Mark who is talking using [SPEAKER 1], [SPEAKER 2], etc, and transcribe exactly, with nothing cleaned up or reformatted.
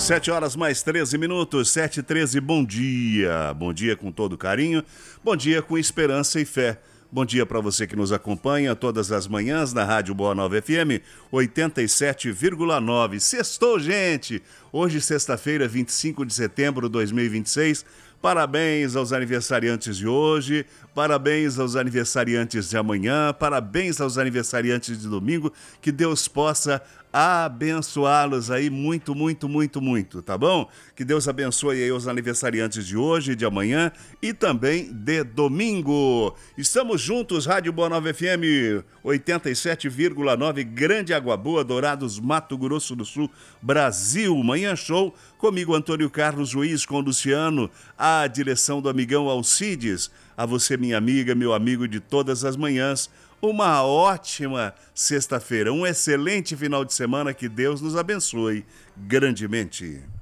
[SPEAKER 1] Sete horas mais treze minutos, sete e treze, bom dia. Bom dia com todo carinho, bom dia com esperança e fé. Bom dia para você que nos acompanha todas as manhãs na Rádio Boa Nova F M oitenta e sete vírgula nove. Sextou, gente! Hoje, sexta-feira, vinte e cinco de setembro de dois mil e vinte e seis. Parabéns aos aniversariantes de hoje, parabéns aos aniversariantes de amanhã, parabéns aos aniversariantes de domingo. Que Deus possa abençoá-los aí muito, muito, muito, muito, tá bom? Que Deus abençoe aí os aniversariantes de hoje, de amanhã e também de domingo. Estamos juntos, Rádio Boa Nova F M oitenta e sete vírgula nove, Grande Água Boa, Dourados, Mato Grosso do Sul, Brasil. Manhã Show, comigo Antônio Carlos Ruiz, com Luciano, a direção do amigão Alcides. A você, minha amiga, meu amigo de todas as manhãs, uma ótima sexta-feira, um excelente final de semana, que Deus nos abençoe grandemente.